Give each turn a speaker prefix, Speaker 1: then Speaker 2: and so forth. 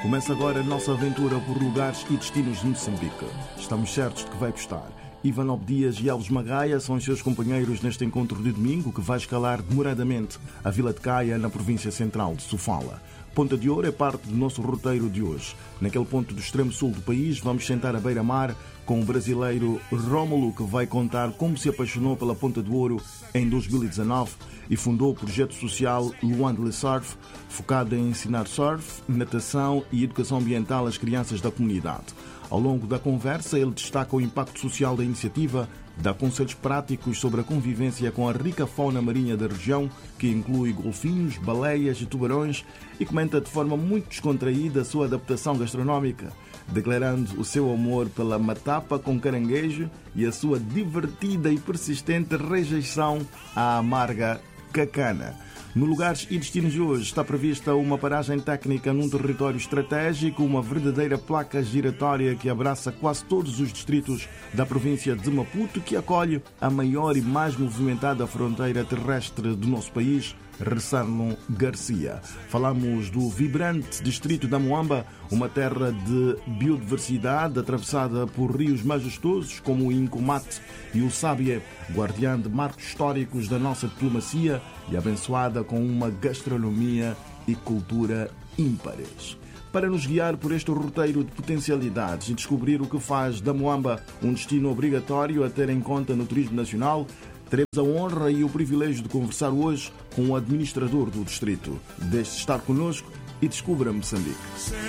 Speaker 1: Começa agora a nossa aventura por lugares e destinos de Moçambique. Estamos certos de que vai gostar. Ivan Obdias e Alves Magaia são os seus companheiros neste encontro de domingo que vai escalar demoradamente a Vila de Caia, na província central de Sofala. Ponta de Ouro é parte do nosso roteiro de hoje. Naquele ponto do extremo sul do país, vamos sentar à beira-mar com o brasileiro Rómulo, que vai contar como se apaixonou pela Ponta do Ouro em 2019 e fundou o projeto social Luandle Surf, focado em ensinar surf, natação e educação ambiental às crianças da comunidade. Ao longo da conversa, ele destaca o impacto social da iniciativa, dá conselhos práticos sobre a convivência com a rica fauna marinha da região, que inclui golfinhos, baleias e tubarões, e comenta de forma muito descontraída a sua adaptação gastronómica, declarando o seu amor pela matapa com caranguejo e a sua divertida e persistente rejeição à amarga cacana. No Lugares e Destinos de hoje está prevista uma paragem técnica num território estratégico, uma verdadeira placa giratória que abraça quase todos os distritos da província de Maputo, que acolhe a maior e mais movimentada fronteira terrestre do nosso país, Ressano Garcia. Falamos do vibrante distrito da Moamba, uma terra de biodiversidade atravessada por rios majestosos como o Incomate e o Sábia, guardiã de marcos históricos da nossa diplomacia e abençoada com uma gastronomia e cultura ímpares. Para nos guiar por este roteiro de potencialidades e descobrir o que faz da Moamba um destino obrigatório a ter em conta no turismo nacional, teremos a honra e o privilégio de conversar hoje com o administrador do distrito. Deixe-se estar connosco e descubra Moçambique.